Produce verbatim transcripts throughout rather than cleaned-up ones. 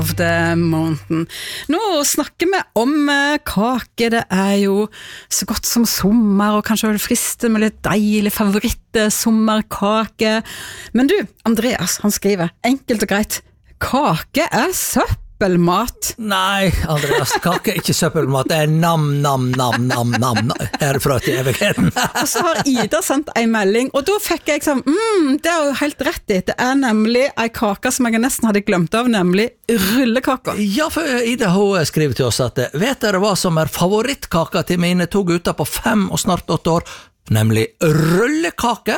of the mountain. Nå snakker vi om eh, kake, det er jo så godt som sommer, og kanskje det frister med litt deilig favoritt-sommerkake. Men du, Andreas, han skriver, enkelt og greit, kake er søppelmat. Nei, Andreas, kake er ikke søppelmat, det er nam, nam, nam, nam, nam, herfra til evigheten. Og så har Ida sendt en melding, og da fikk jeg sånn, mm, det er jo helt rett i, det er nemlig en kake som jeg nesten hadde glemt av, nemlig rullekaka. Ja, for Ida hun skriver til oss at vet dere hva som er favorittkaka til mine to gutter på fem og snart åtte år? Nemlig rullekake.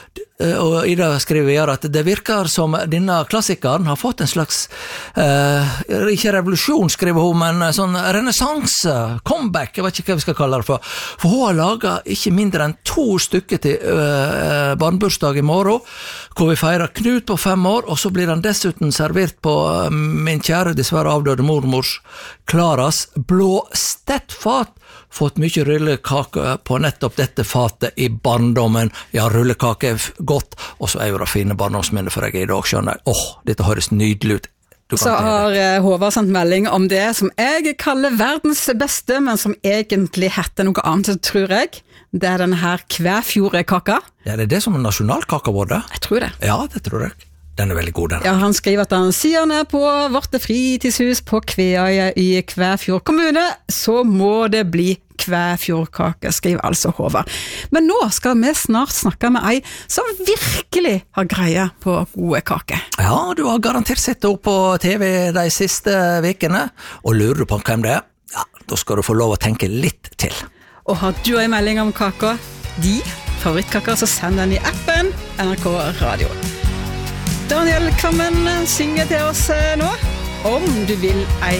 Og Ida skriver videre at det virker som denne klassikeren har fått en slags eh, ikke revolusjon, skriver hun, men sånn renessanse, comeback, jeg vet ikke hva vi skal kalle det for. For hun har laget ikke mindre enn to stykker til eh, barnebursdag i morgen, hvor vi feirer Knut på fem år, og så blir han dessuten servert på min kjære, dessverre avdøde mormors Klaras blå stettfat. Fått mye rullekake på nettopp dette fatet i barndommen. Ja, rullekake er godt, og så er jo det fine barndomsminner for jeg i dag, skjønner jeg. Åh, dette høres nydelig ut. Så har Håvard sendt melding om det som jeg kaller verdens beste, men som egentlig heter noe annet, tror jeg. Det er denne her Kvæfjordkaka. Ja, det er det som er nasjonalkaka vår, da? Jeg tror det. Ja, det tror jeg. Den er veldig god, den. Ja, han skriver at han sier han er på vårt fritidshus på Kveøya i Kvæfjord kommune, så må det bli Kvæfjordkake, skriver altså Håvard. Men nå skal vi snart snakke med ei som virkelig har greie på gode kake. Ja, du har garantert sett opp på T V de siste vekene, og lurer du på hvem det er? Ja, da skal du få lov å tenke litt til. Og har du en melding om kaka? De favorittkaker, så send den i appen N R K Radio. Daniel Kvammen synger til oss nå, om du vil ei